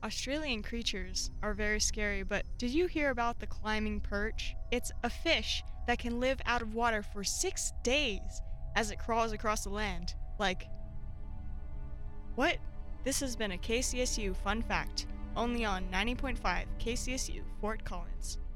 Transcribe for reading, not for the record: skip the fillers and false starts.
Australian creatures are very scary, but did you hear about the climbing perch? It's a fish that can live out of water for 6 days as it crawls across the land. Like, what? This has been a KCSU Fun Fact, only on 90.5 KCSU Fort Collins.